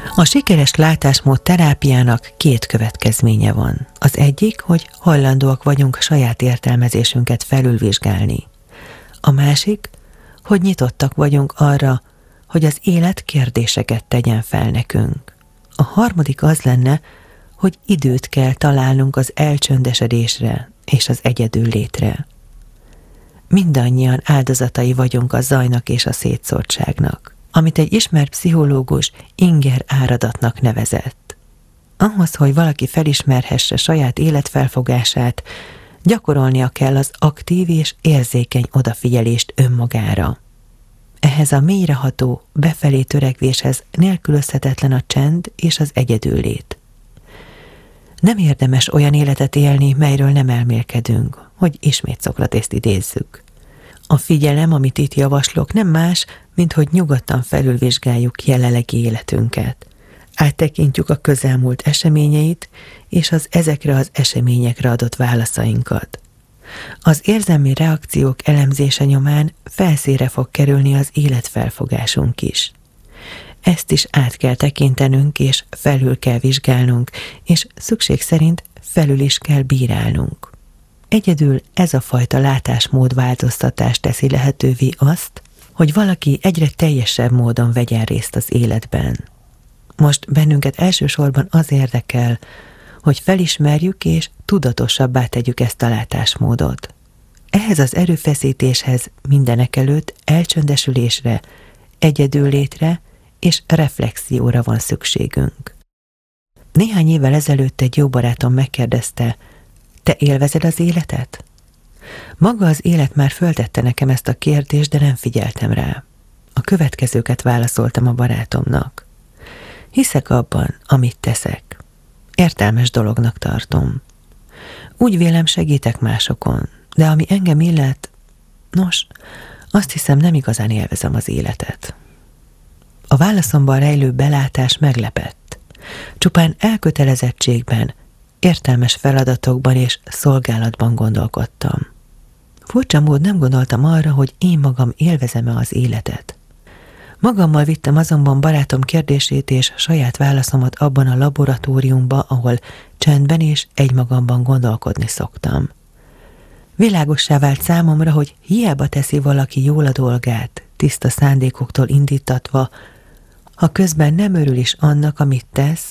A sikeres látásmód terápiának 2 következménye van. Az egyik, hogy hajlandóak vagyunk saját értelmezésünket felülvizsgálni. A másik, hogy nyitottak vagyunk arra, hogy az élet kérdéseket tegyen fel nekünk. A harmadik az lenne, hogy időt kell találnunk az elcsöndesedésre és az egyedüllétre. Mindannyian áldozatai vagyunk a zajnak és a szétszórtságnak, amit egy ismert pszichológus inger áradatnak nevezett. Ahhoz, hogy valaki felismerhesse saját életfelfogását, gyakorolnia kell az aktív és érzékeny odafigyelést önmagára. Ehhez a mélyreható, befelé törekvéshez nélkülözhetetlen a csend és az egyedüllét. Nem érdemes olyan életet élni, melyről nem elmélkedünk, hogy ismét Szokratészt idézzük. A figyelem, amit itt javaslok, nem más, mint hogy nyugodtan felülvizsgáljuk jelenlegi életünket. Áttekintjük a közelmúlt eseményeit, és az ezekre az eseményekre adott válaszainkat. Az érzelmi reakciók elemzése nyomán felszínre fog kerülni az életfelfogásunk is. Ezt is át kell tekintenünk, és felül kell vizsgálnunk, és szükség szerint felül is kell bírálnunk. Egyedül ez a fajta látásmódváltoztatás teszi lehetővé azt, hogy valaki egyre teljesebb módon vegyen részt az életben. Most bennünket elsősorban az érdekel, hogy felismerjük és tudatosabbá tegyük ezt a látásmódot. Ehhez az erőfeszítéshez mindenekelőtt elcsöndesülésre, egyedüllétre és reflexióra van szükségünk. Néhány évvel ezelőtt egy jó barátom megkérdezte, te élvezed az életet? Maga az élet már föltette nekem ezt a kérdést, de nem figyeltem rá. A következőket válaszoltam a barátomnak. Hiszek abban, amit teszek. Értelmes dolognak tartom. Úgy vélem, segítek másokon, de ami engem illet, nos, azt hiszem, nem igazán élvezem az életet. A válaszomban rejlő belátás meglepett. Csupán elkötelezettségben, értelmes feladatokban és szolgálatban gondolkodtam. Furcsa mód nem gondoltam arra, hogy én magam élvezem-e az életet. Magammal vittem azonban barátom kérdését és saját válaszomat abban a laboratóriumba, ahol csendben és egymagamban gondolkodni szoktam. Világossá vált számomra, hogy hiába teszi valaki jól a dolgát, tiszta szándékoktól indítatva, ha közben nem örül is annak, amit tesz,